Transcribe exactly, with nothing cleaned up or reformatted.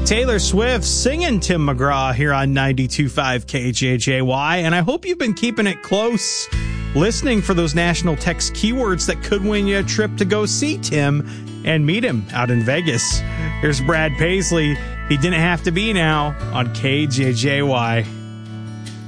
Taylor Swift singing Tim McGraw here on ninety-two point five K J J Y, and I hope you've been keeping it close, listening for those national text keywords that could win you a trip to go see Tim and meet him out in Vegas. Here's Brad Paisley. He didn't have to be now on K J J Y.